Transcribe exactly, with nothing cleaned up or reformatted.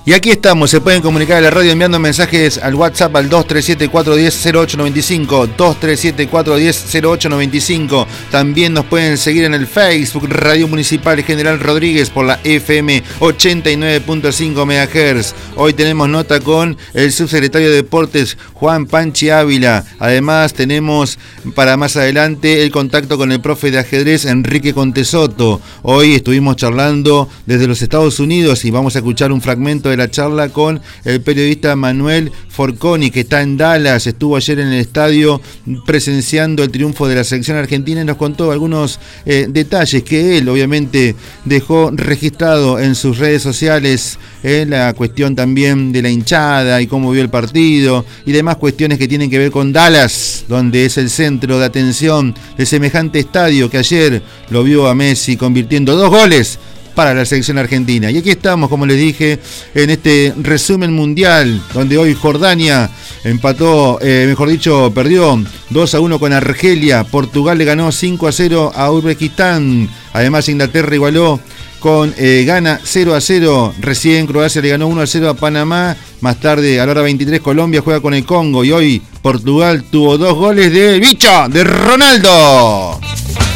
Y aquí estamos, se pueden comunicar a la radio enviando mensajes al WhatsApp al dos tres siete cuatro uno cero cero ocho nueve cinco, dos tres siete cuatro uno cero cero ocho nueve cinco. También nos pueden seguir en el Facebook Radio Municipal General Rodríguez por la F M ochenta y nueve punto cinco megahertz. Hoy tenemos nota con el subsecretario de Deportes Juan Panchi Ávila. Además tenemos para más adelante el contacto con el profe de ajedrez Enrique Contesoto. Hoy estuvimos charlando desde los Estados Unidos y vamos a escuchar un fragmento de la charla con el periodista Manuel Forconi, que está en Dallas, estuvo ayer en el estadio presenciando el triunfo de la selección argentina y nos contó algunos eh, detalles que él obviamente dejó registrado en sus redes sociales, eh, la cuestión también de la hinchada y cómo vio el partido y demás cuestiones que tienen que ver con Dallas, donde es el centro de atención de semejante estadio que ayer lo vio a Messi convirtiendo dos goles para la selección argentina. Y aquí estamos, como les dije, en este resumen mundial, donde hoy Jordania empató, eh, mejor dicho, perdió dos a uno con Argelia. Portugal le ganó cinco a cero a Uzbekistán. Además, Inglaterra igualó con eh, Ghana cero a cero. Recién Croacia le ganó uno a cero a Panamá. Más tarde, a la hora veintitrés, Colombia juega con el Congo. Y hoy Portugal tuvo dos goles de bicho, de Ronaldo.